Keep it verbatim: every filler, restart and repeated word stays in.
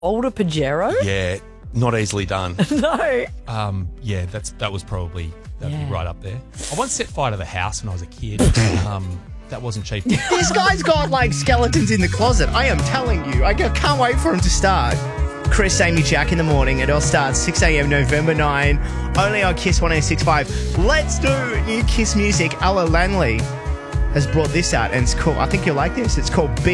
Older Pajero? Yeah, not easily done. No. Um, yeah, that's that was probably that'd Yeah. be right up there. I once set fire to the house when I was a kid. um, that wasn't cheap. This guy's got like skeletons in the closet. I am telling you. I can't wait for him to start. Chris, Amy, Jack in the morning. It all starts six a.m. November ninth. Only on Kiss one oh six point five. Let's do new Kiss music. Ella Lanley has brought this out and it's cool. I think you'll like this. It's called B.